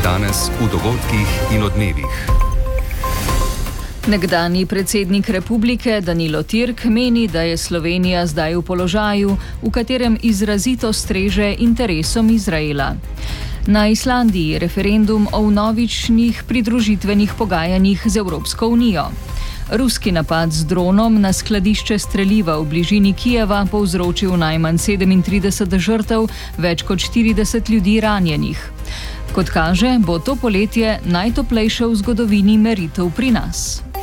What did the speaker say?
Danes v dogodkih in odmevih. Nekdanji predsednik republike Danilo Türk meni, da je Slovenija zdaj v položaju, v katerem izrazito streže interesom Izraela. Na Islandiji referendum o vnovičnih pridružitvenih pogajanjih z Evropsko unijo. Ruski napad z dronom na skladišče streliva v bližini Kijeva povzročil najmanj 37 žrtev, več kot 40 ljudi ranjenih. Kot kaže, bo to poletje najtoplejše v zgodovini meritev pri nas.